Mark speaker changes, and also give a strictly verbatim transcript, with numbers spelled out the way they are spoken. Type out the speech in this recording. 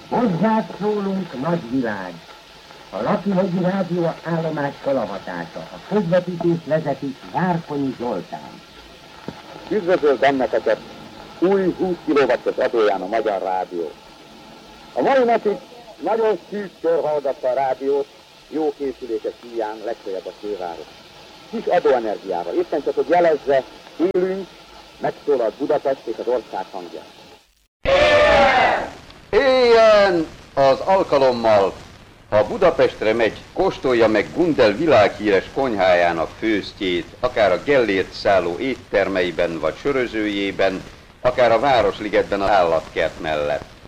Speaker 1: Hozzád szólunk, nagy világ! A Lapihegyi Rádió állomás felavatása. A közvetítést vezeti Várkonyi Zoltán.
Speaker 2: Üdvözöl benneteket új húsz kilowattos adóján a Magyar Rádió. A mai napig nagyon szűk kör hallgatta a rádiót, jó készülékek hiány, legfeljebb a főváros. Kis adóenergiával, éppen csak, hogy jelezze, élünk, megszólalt Budapest és az ország hangja.
Speaker 3: Éljen az alkalommal! Ha Budapestre megy, kóstolja meg Gundel világhíres konyhájának főztjét, akár a Gellért szálló éttermeiben vagy sörözőjében, akár a Városligetben az állatkert mellett.